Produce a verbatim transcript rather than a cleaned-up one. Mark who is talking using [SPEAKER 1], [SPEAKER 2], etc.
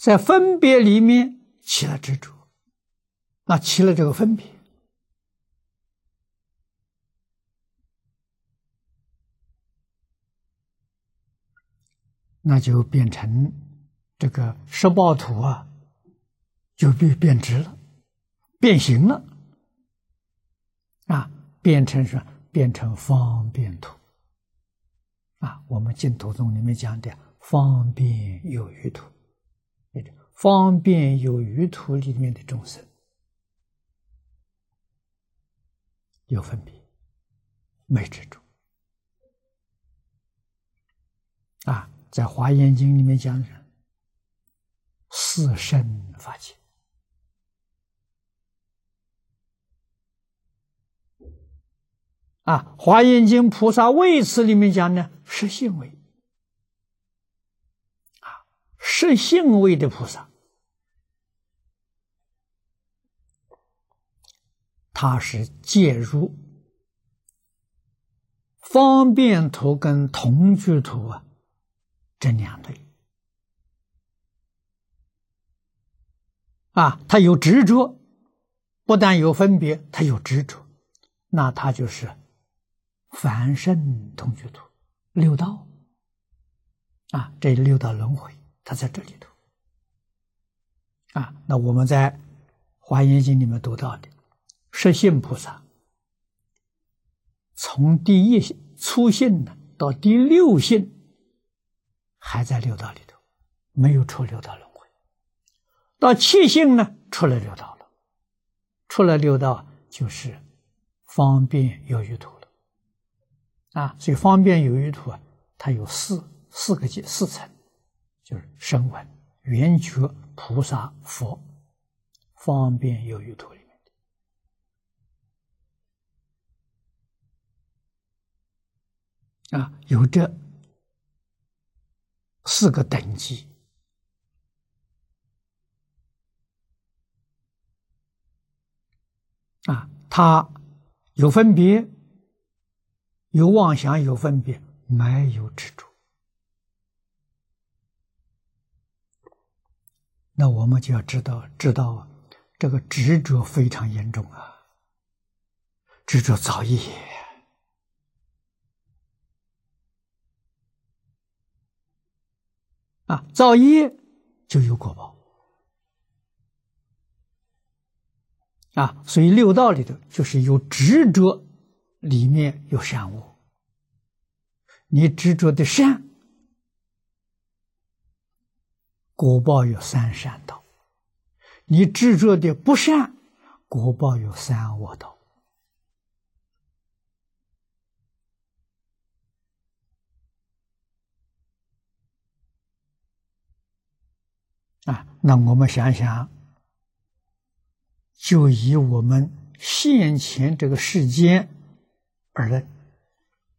[SPEAKER 1] 在分别里面起了执着，那起了这个分别，那就变成这个十报图啊，就变变质了，变形了，啊，变成什么？变成方便图啊。我们净土宗里面讲的方便有余图，方便有余图里面的众生有分别，没执着啊。在《华严经》里面讲的四圣法界啊，《华严经》菩萨位次里面讲呢，是性位啊，是性位的菩萨，他是介入方便图跟同居图啊这两类啊，他有执着，不但有分别，他有执着，那他就是凡圣同居图，六道啊，这六道轮回，它在这里头啊。那我们在《华严经》里面读到的十信菩萨，从第一初信呢到第六信，还在六道里头，没有出六道轮回。到七信呢，出了六道了，出了六道就是方便有余图了啊。所以方便有余图啊，它有四四个阶四层，就是声闻、缘觉、菩萨、佛，方便有余图里面的啊，有这四个等级啊，它有分别，有妄想，有分别，没有执着。那我们就要知道，知道这个执着非常严重啊，执着造业啊，造业就有果报啊，所以六道里头就是有执着，里面有善恶。你执着的善，果报有三善道；你执着的不善，果报有三恶道。啊，那我们想想，就以我们现前这个世间而论，